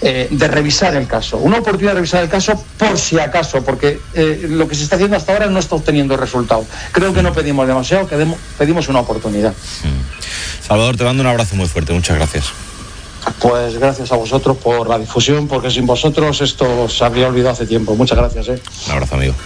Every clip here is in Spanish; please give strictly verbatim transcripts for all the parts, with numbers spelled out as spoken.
eh, de revisar el caso, una oportunidad de revisar el caso por si acaso, porque eh, lo que se está haciendo hasta ahora no está obteniendo resultado. Creo que no pedimos demasiado, que demos, pedimos una oportunidad. Salvador, te mando un abrazo muy fuerte, muchas gracias. Pues gracias a vosotros por la difusión, porque sin vosotros esto se habría olvidado hace tiempo. Muchas gracias. ¿eh? Un abrazo, amigo.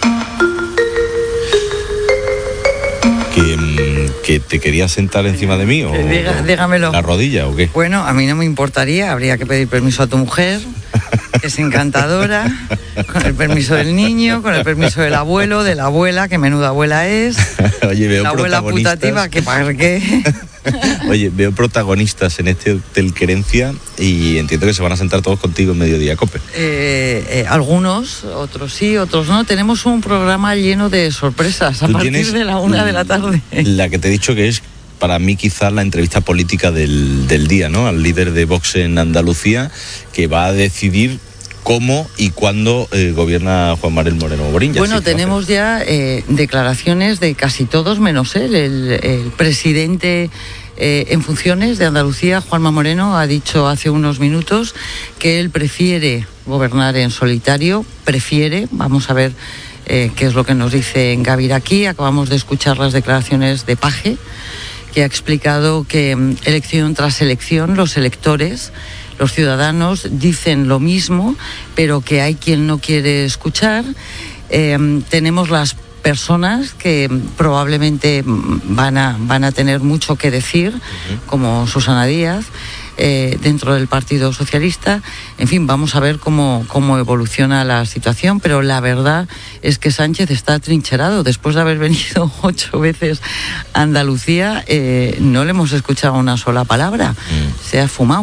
¿Que, que te querías sentar encima de mí o, Diga, dígamelo. ¿La rodilla o qué? Bueno, a mí no me importaría, habría que pedir permiso a tu mujer, que es encantadora, con el permiso del niño, con el permiso del abuelo, de la abuela, que menuda abuela es. Oye, veo la abuela protagonistas... putativa, que para qué. Oye, veo protagonistas en este Hotel Querencia y entiendo que se van a sentar todos contigo en Mediodía Cope. Eh, eh, algunos, otros sí, otros no. Tenemos un programa lleno de sorpresas a partir de la una de la tarde. La que te he dicho que es, para mí, quizás la entrevista política del, del día, ¿no? Al líder de Vox en Andalucía, que va a decidir cómo y cuándo eh, gobierna Juan Manuel Moreno Morín. Bueno, tenemos ya eh, declaraciones de casi todos menos él. El, el presidente eh, en funciones de Andalucía, Juanma Moreno, ha dicho hace unos minutos que él prefiere gobernar en solitario, prefiere, vamos a ver eh, qué es lo que nos dice en Gaviraquí. Acabamos de escuchar las declaraciones de Paje, que ha explicado que elección tras elección los electores, los ciudadanos dicen lo mismo, pero que hay quien no quiere escuchar. Eh, tenemos las personas que probablemente van a, van a tener mucho que decir, uh-huh. como Susana Díaz, eh, dentro del Partido Socialista. En fin, vamos a ver cómo, cómo evoluciona la situación, pero la verdad es que Sánchez está atrincherado. Después de haber venido ocho veces a Andalucía, eh, no le hemos escuchado una sola palabra. Uh-huh. Se ha fumado.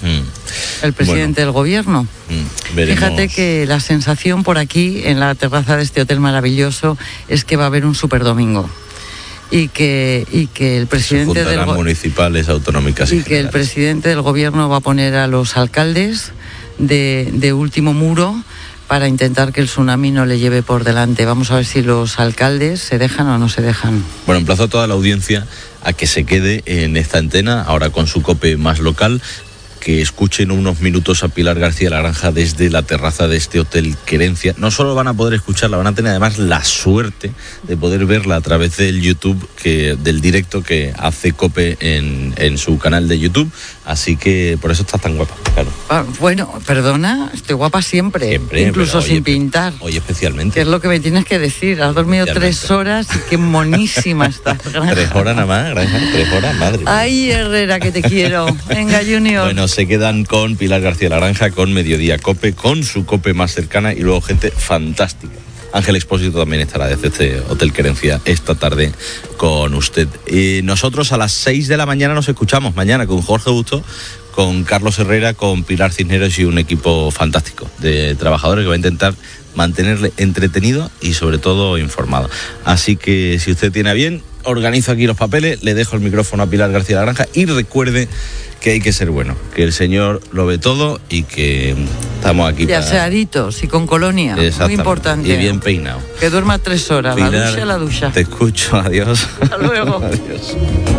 Mm. El presidente bueno, del gobierno. Mm, Fíjate que la sensación por aquí, en la terraza de este hotel maravilloso, es que va a haber un superdomingo. Y que, y que el presidente del go- municipales, autonómicas y, y que el presidente del gobierno va a poner a los alcaldes de, de último muro para intentar que el tsunami no le lleve por delante. Vamos a ver si los alcaldes se dejan o no se dejan. Bueno, emplazo a toda la audiencia a que se quede en esta antena, ahora con su COPE más local, que escuchen unos minutos a Pilar García La Granja desde la terraza de este Hotel Querencia. No solo van a poder escucharla, van a tener además la suerte de poder verla a través del YouTube, que, del directo que hace COPE en, en su canal de YouTube. Así que por eso estás tan guapa, claro. Ah, bueno, perdona, estoy guapa siempre, siempre incluso sin hoy, pintar. Hoy especialmente. Que es lo que me tienes que decir. Has dormido tres horas y qué monísima estás, Granja. Tres horas nada más, Granja, tres horas, madre. Ay, Herrera, que te quiero. Venga, Junior. Bueno, se quedan con Pilar García La Granja, con Mediodía Cope, con su COPE más cercana y luego gente fantástica. Ángel Expósito también estará desde este Hotel Querencia esta tarde con usted. Y nosotros a las seis de la mañana nos escuchamos, mañana con Jorge Busto, con Carlos Herrera, con Pilar Cisneros y un equipo fantástico de trabajadores que va a intentar mantenerle entretenido y sobre todo informado. Así que si usted tiene a bien, organizo aquí los papeles, le dejo el micrófono a Pilar García La Granja y recuerde que hay que ser bueno, que el Señor lo ve todo y que estamos aquí y para... aseaditos y con colonia, muy importante. Y bien peinado. Que duerma tres horas, Pilar, la ducha, la ducha. Te escucho, adiós. Hasta luego. Adiós.